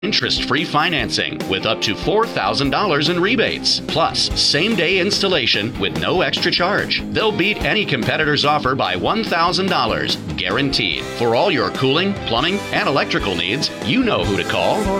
interest-free financing with up to $4,000 in rebates, plus same-day installation with no extra charge. They'll beat any competitor's offer by $1,000, guaranteed. For all your cooling, plumbing, and electrical needs, you know who to call.